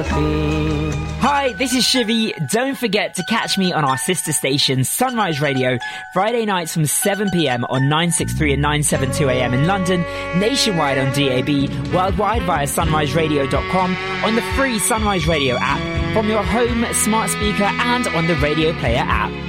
Hi, this is Shivi. Don't forget to catch me on our sister station, Sunrise Radio, Friday nights from 7pm on 963 and 972am in London, nationwide on DAB, worldwide via sunriseradio.com, on the free Sunrise Radio app, from your home smart speaker and on the Radio Player app.